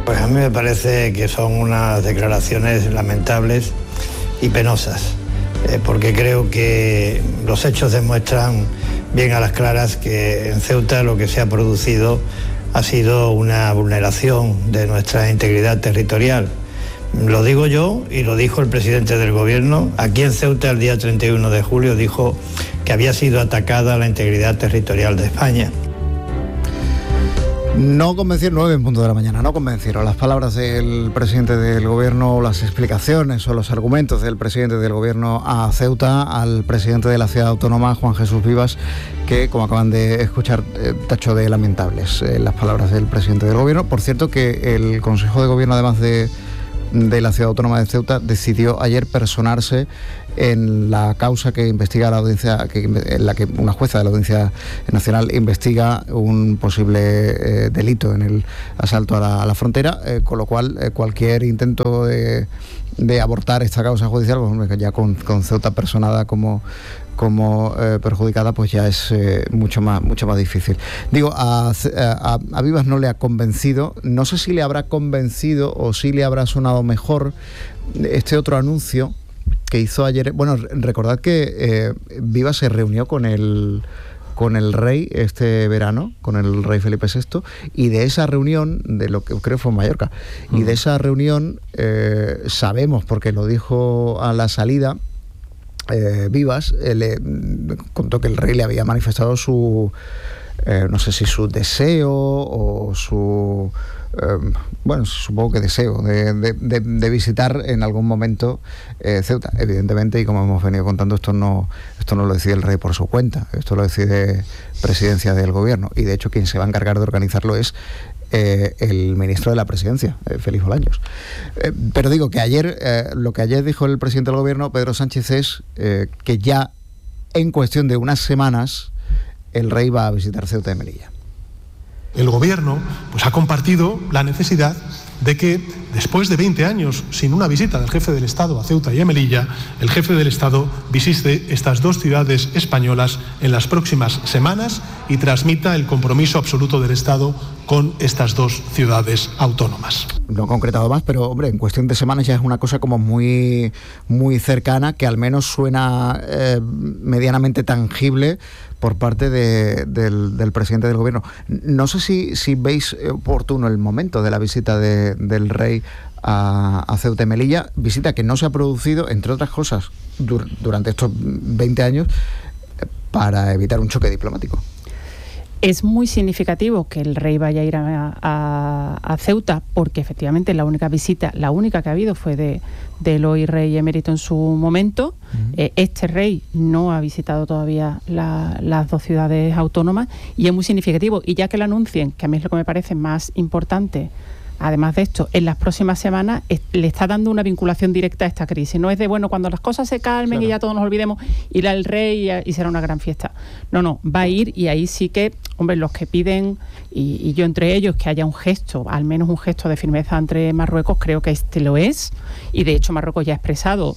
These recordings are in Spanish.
Pues a mí me parece que son unas declaraciones lamentables y penosas, porque creo que los hechos demuestran bien a las claras que en Ceuta lo que se ha producido ha sido una vulneración de nuestra integridad territorial. Lo digo yo y lo dijo el presidente del gobierno. Aquí en Ceuta el día 31 de julio dijo que había sido atacada la integridad territorial de España. No convencieron, 9 a.m, no convencieron las palabras del presidente del gobierno, las explicaciones o los argumentos del presidente del gobierno a Ceuta, al presidente de la ciudad autónoma, Juan Jesús Vivas, que, como acaban de escuchar, tachó de lamentables las palabras del presidente del gobierno. Por cierto, que el Consejo de Gobierno, además de la ciudad autónoma de Ceuta, decidió ayer personarse en la causa que investiga la audiencia, en la que una jueza de la Audiencia Nacional investiga un posible delito en el asalto a la frontera, con lo cual cualquier intento de abortar esta causa judicial, pues, ya con Ceuta personada como perjudicada, pues ya es mucho más difícil. Digo, a Vivas no le ha convencido. No sé si le habrá convencido o si le habrá sonado mejor este otro anuncio que hizo ayer. Bueno, recordad que Vivas se reunió con el rey este verano, con el rey Felipe VI, y de esa reunión, de lo que creo fue en Mallorca, y de esa reunión sabemos, porque lo dijo a la salida, Vivas le contó que el rey le había manifestado su no sé si su deseo o su bueno, supongo que deseo de visitar en algún momento Ceuta. Evidentemente, y como hemos venido contando, esto no lo decide el rey por su cuenta, esto lo decide Presidencia del Gobierno, y de hecho quien se va a encargar de organizarlo es el ministro de la Presidencia, Félix Bolaños. Pero digo que ayer, lo que ayer dijo el presidente del Gobierno, Pedro Sánchez, es que ya en cuestión de unas semanas el rey va a visitar Ceuta y Melilla. El Gobierno pues ha compartido la necesidad de que, después de 20 años sin una visita del jefe del Estado a Ceuta y a Melilla, el jefe del Estado visite estas dos ciudades españolas en las próximas semanas y transmita el compromiso absoluto del Estado con estas dos ciudades autónomas. No he concretado más, pero hombre, en cuestión de semanas ya es una cosa como muy, muy cercana, que al menos suena medianamente tangible por parte del presidente del Gobierno. No sé si veis oportuno el momento de la visita del rey a Ceuta y Melilla, visita que no se ha producido, entre otras cosas, durante estos 20 años, para evitar un choque diplomático. Es muy significativo que el rey vaya a ir a Ceuta, porque efectivamente la única que ha habido fue del hoy rey emérito en su momento. Este rey no ha visitado todavía las dos ciudades autónomas, y es muy significativo. Y ya que lo anuncien, que a mí es lo que me parece más importante, además de esto, en las próximas semanas le está dando una vinculación directa a esta crisis. No es de, bueno, cuando las cosas se calmen, claro, y ya todos nos olvidemos, irá el rey y será una gran fiesta. No, va a ir, y ahí sí que, hombre, los que piden, y yo entre ellos, que haya un gesto, al menos un gesto de firmeza entre Marruecos, creo que este lo es, y de hecho Marruecos ya ha expresado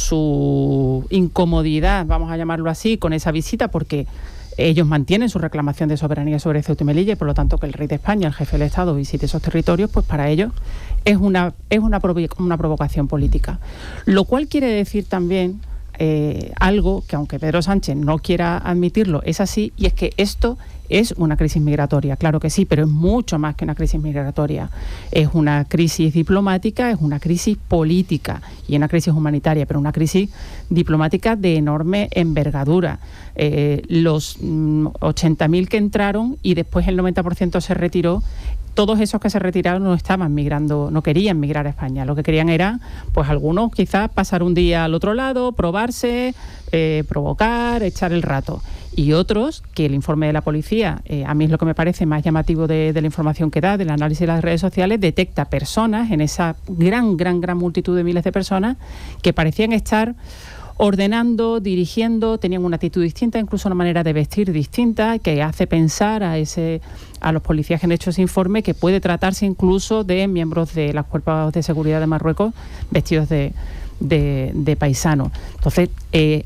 su incomodidad, vamos a llamarlo así, con esa visita, porque ellos mantienen su reclamación de soberanía sobre Ceuta y Melilla, y por lo tanto que el rey de España, el jefe del Estado, visite esos territorios, pues para ellos es una provocación política. Lo cual quiere decir también algo que, aunque Pedro Sánchez no quiera admitirlo, es así, y es que esto es una crisis migratoria, claro que sí, pero es mucho más que una crisis migratoria. Es una crisis diplomática, es una crisis política y una crisis humanitaria, pero una crisis diplomática de enorme envergadura. Los 80.000 que entraron y después el 90% se retiró, todos esos que se retiraron no estaban migrando, no querían migrar a España. Lo que querían era, pues algunos quizás pasar un día al otro lado, probarse, provocar, echar el rato. Y otros, que el informe de la policía, a mí es lo que me parece más llamativo de la información que da, del análisis de las redes sociales, detecta personas en esa gran multitud de miles de personas que parecían estar ordenando, dirigiendo, tenían una actitud distinta, incluso una manera de vestir distinta, que hace pensar a los policías que han hecho ese informe que puede tratarse incluso de miembros de las cuerpos de seguridad de Marruecos vestidos de paisanos. Entonces,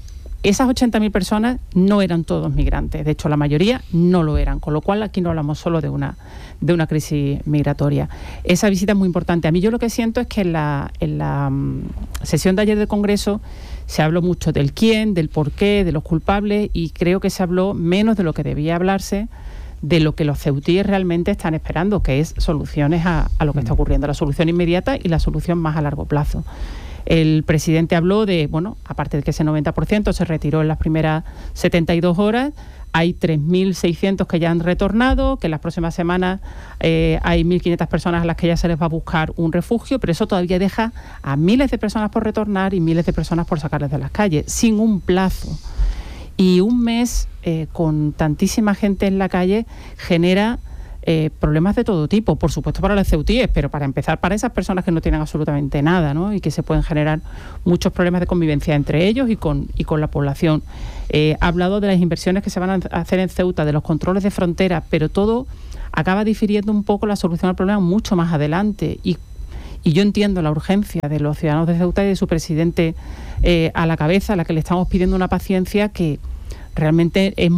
Esas 80.000 personas no eran todos migrantes, de hecho la mayoría no lo eran, con lo cual aquí no hablamos solo de una crisis migratoria. Esa visita es muy importante. A mí yo lo que siento es que en la sesión de ayer del Congreso se habló mucho del quién, del por qué, de los culpables, y creo que se habló menos de lo que debía hablarse, de lo que los ceutíes realmente están esperando, que es soluciones a lo que está ocurriendo, la solución inmediata y la solución más a largo plazo. El presidente habló de, aparte de que ese 90% se retiró en las primeras 72 horas, hay 3.600 que ya han retornado, que en las próximas semanas hay 1.500 personas a las que ya se les va a buscar un refugio, pero eso todavía deja a miles de personas por retornar y miles de personas por sacarles de las calles, sin un plazo. Y un mes con tantísima gente en la calle genera problemas de todo tipo, por supuesto para los ceutíes, pero para empezar para esas personas que no tienen absolutamente nada, ¿no? Y que se pueden generar muchos problemas de convivencia entre ellos y con la población. Ha hablado de las inversiones que se van a hacer en Ceuta, de los controles de frontera, pero todo acaba difiriendo un poco la solución al problema mucho más adelante. Y yo entiendo la urgencia de los ciudadanos de Ceuta y de su presidente a la cabeza, a la que le estamos pidiendo una paciencia que realmente es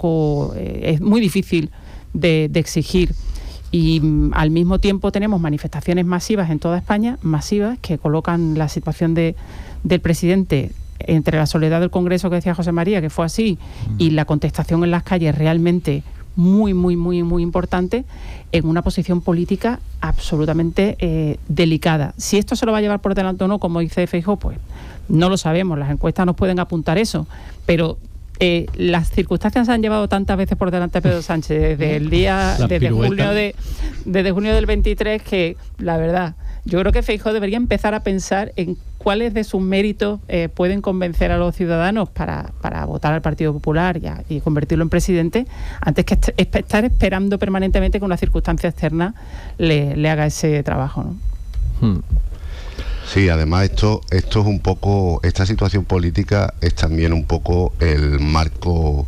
muy difícil de exigir. Y al mismo tiempo tenemos manifestaciones masivas en toda España, masivas, que colocan la situación del presidente entre la soledad del Congreso, que decía José María, que fue así, y la contestación en las calles realmente muy, muy, muy, muy importante, en una posición política absolutamente delicada. Si esto se lo va a llevar por delante o no, como dice Feijóo, pues no lo sabemos, las encuestas nos pueden apuntar eso, pero las circunstancias se han llevado tantas veces por delante a Pedro Sánchez desde junio del 23, que la verdad, yo creo que Feijóo debería empezar a pensar en cuáles de sus méritos pueden convencer a los ciudadanos para votar al Partido Popular y convertirlo en presidente, antes que estar esperando permanentemente que una circunstancia externa le haga ese trabajo, ¿no? Sí, además esto es un poco, esta situación política es también un poco el marco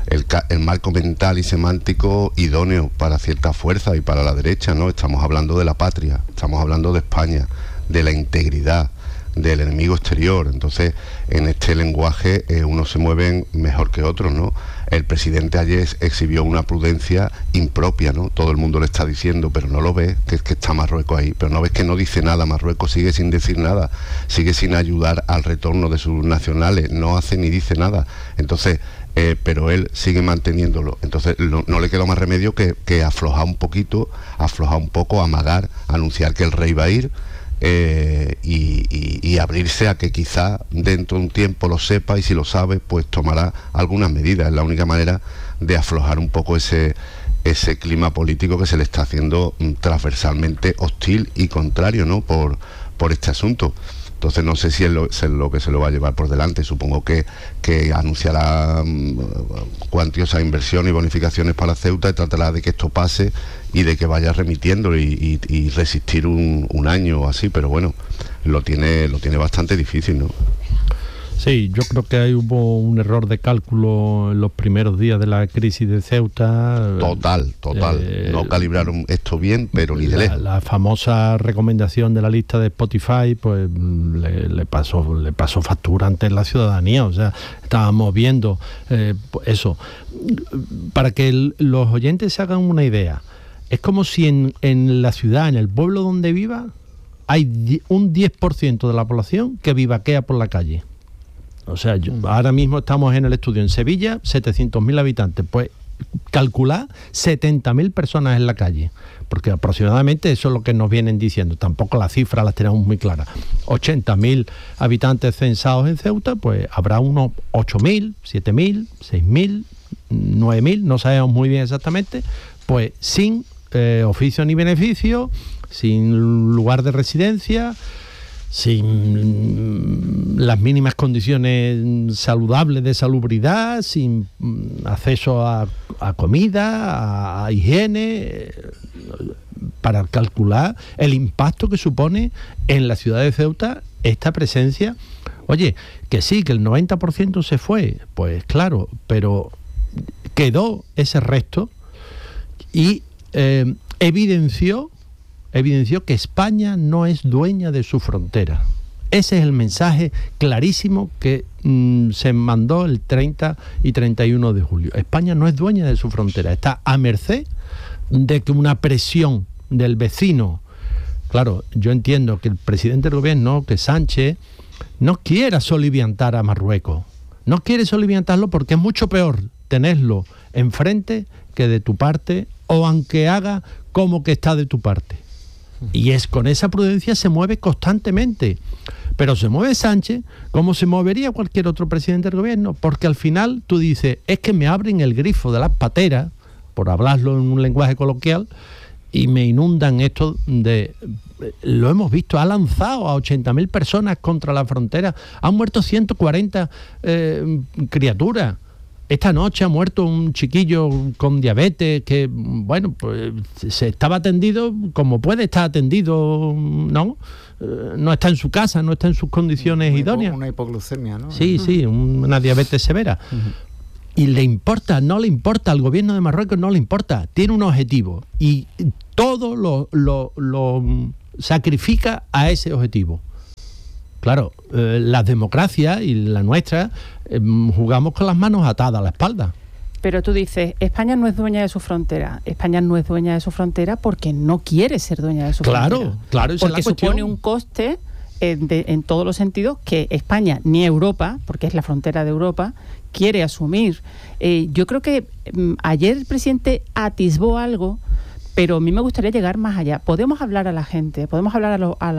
mental y semántico idóneo para cierta fuerza y para la derecha, ¿no? Estamos hablando de la patria, estamos hablando de España, de la integridad, del enemigo exterior. Entonces, en este lenguaje unos se mueven mejor que otros, ¿no? El presidente ayer exhibió una prudencia impropia, ¿no? Todo el mundo le está diciendo, pero no lo ves, que está Marruecos ahí, pero no ves que no dice nada. Marruecos sigue sin decir nada, sigue sin ayudar al retorno de sus nacionales, no hace ni dice nada. Entonces, pero él sigue manteniéndolo. Entonces no le queda más remedio que aflojar un poco, amagar, anunciar que el rey va a ir, y abrirse a que quizá dentro de un tiempo lo sepa, y si lo sabe pues tomará algunas medidas. Es la única manera de aflojar un poco ese clima político que se le está haciendo transversalmente hostil y contrario, ¿no? por este asunto. Entonces no sé si es lo que se lo va a llevar por delante. Supongo que anunciará cuantiosas inversiones y bonificaciones para Ceuta y tratará de que esto pase y de que vaya remitiendo y resistir un año o así, pero bueno, lo tiene bastante difícil, ¿no? Sí, yo creo que ahí hubo un error de cálculo en los primeros días de la crisis de Ceuta. Total. No calibraron esto bien, pero ni de lejos. La famosa recomendación de la lista de Spotify, pues le pasó factura ante la ciudadanía. O sea, estábamos viendo eso. Para que los oyentes se hagan una idea, es como si en la ciudad, en el pueblo donde viva, hay un 10% de la población que vivaquea por la calle. O sea, ahora mismo estamos en el estudio en Sevilla, 700.000 habitantes, pues calcular 70.000 personas en la calle, porque aproximadamente eso es lo que nos vienen diciendo, tampoco las cifras las tenemos muy claras. 80.000 habitantes censados en Ceuta, pues habrá unos 8.000, 7.000, 6.000, 9.000, no sabemos muy bien exactamente, pues sin oficio ni beneficio, sin lugar de residencia, sin las mínimas condiciones saludables de salubridad, sin acceso a comida, a higiene, para calcular el impacto que supone en la ciudad de Ceuta esta presencia. Oye, que sí, que el 90% se fue, pues claro, pero quedó ese resto y evidenció que España no es dueña de su frontera. Ese es el mensaje clarísimo que se mandó el 30 y 31 de julio. España no es dueña de su frontera, está a merced de que una presión del vecino. Claro, yo entiendo que el presidente del gobierno, que Sánchez, no quiera soliviantar a Marruecos. No quiere soliviantarlo porque es mucho peor tenerlo enfrente que de tu parte, o aunque haga como que está de tu parte. Y es con esa prudencia se mueve constantemente. Pero se mueve Sánchez como se movería cualquier otro presidente del gobierno, porque al final tú dices, es que me abren el grifo de las pateras, por hablarlo en un lenguaje coloquial, y me inundan esto de... Lo hemos visto, ha lanzado a 80.000 personas contra la frontera, han muerto 140 criaturas. Esta noche ha muerto un chiquillo con diabetes que, bueno, pues se estaba atendido como puede estar atendido, ¿no? No está en su casa, no está en sus condiciones idóneas. Una hipoglucemia, ¿no? Sí, una diabetes severa. Y le importa, no le importa, al gobierno de Marruecos no le importa, tiene un objetivo y todo lo sacrifica a ese objetivo. Claro, las democracias y la nuestra jugamos con las manos atadas a la espalda. Pero tú dices, España no es dueña de su frontera. España no es dueña de su frontera porque no quiere ser dueña de su frontera. Claro, esa porque es la cuestión. Supone un coste en todos los sentidos que España ni Europa, porque es la frontera de Europa, quiere asumir. Yo creo que ayer el presidente atisbó algo, pero a mí me gustaría llegar más allá. Podemos hablar a la gente, podemos hablar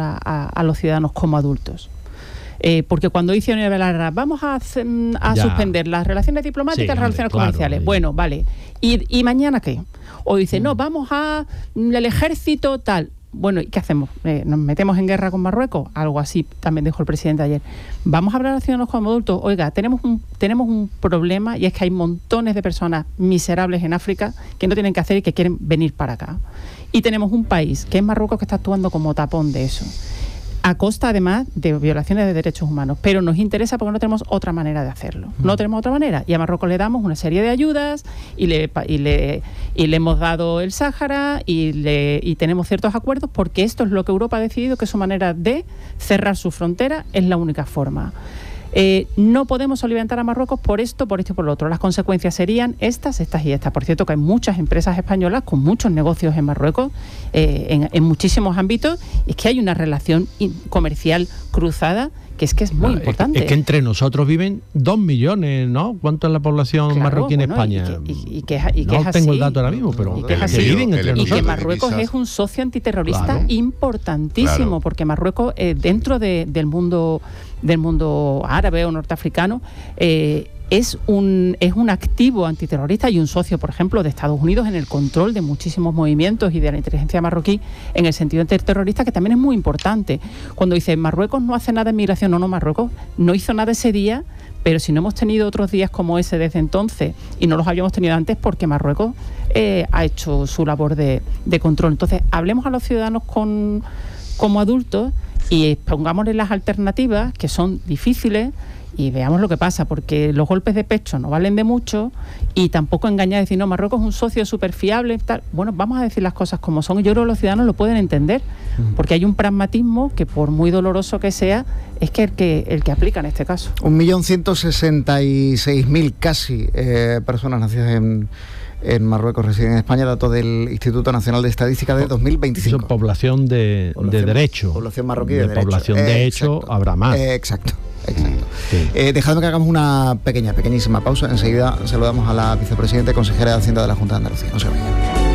a los ciudadanos como adultos. Porque cuando dice Unión Belarra, vamos a suspender las relaciones diplomáticas, las relaciones comerciales. Bueno, vale. ¿Y mañana qué? O dice, no, vamos el ejército tal. Bueno, ¿y qué hacemos? ¿Nos metemos en guerra con Marruecos? Algo así también dijo el presidente ayer. Vamos a hablar a los ciudadanos como adultos. Oiga, tenemos un problema, y es que hay montones de personas miserables en África que no tienen que hacer y que quieren venir para acá. Y tenemos un país, que es Marruecos, que está actuando como tapón de eso, a costa además de violaciones de derechos humanos, pero nos interesa porque no tenemos otra manera de hacerlo. No tenemos otra manera, y a Marruecos le damos una serie de ayudas y le hemos dado el Sáhara y tenemos ciertos acuerdos porque esto es lo que Europa ha decidido que su manera de cerrar su frontera es la única forma. No podemos soliviantar a Marruecos por esto y por lo otro. Las consecuencias serían estas y estas. Por cierto, que hay muchas empresas españolas con muchos negocios en Marruecos, en muchísimos ámbitos, y es que hay una relación comercial cruzada que es muy importante. Es que entre nosotros viven 2 millones, ¿no? ¿Cuánto es la población marroquí en España? Y que no es así, tengo el dato ahora mismo, pero que es así, viven entre nosotros. Y que Marruecos es un socio antiterrorista importantísimo, porque Marruecos, dentro del mundo árabe o norteafricano, es un activo antiterrorista y un socio, por ejemplo, de Estados Unidos en el control de muchísimos movimientos y de la inteligencia marroquí en el sentido antiterrorista, que también es muy importante. Cuando dice Marruecos no hace nada en migración, no, Marruecos no hizo nada ese día, pero si no hemos tenido otros días como ese desde entonces, y no los habíamos tenido antes, porque Marruecos ha hecho su labor de control. Entonces, hablemos a los ciudadanos como adultos y pongámosles las alternativas, que son difíciles, y veamos lo que pasa, porque los golpes de pecho no valen de mucho, y tampoco engañar y decir, no, Marruecos es un socio súper fiable, tal. Bueno, vamos a decir las cosas como son, y yo creo que los ciudadanos lo pueden entender, porque hay un pragmatismo que, por muy doloroso que sea, es que el que aplica en este caso. 1.166.000 casi personas nacidas en Marruecos residen en España, dato del Instituto Nacional de Estadística de 2025. Eso, población de derecho. Población marroquí de derecho. Población de hecho habrá más. Exacto. Sí. Dejadme que hagamos una pequeñísima pausa. Enseguida saludamos a la vicepresidenta y consejera de Hacienda de la Junta de Andalucía. No se vayan.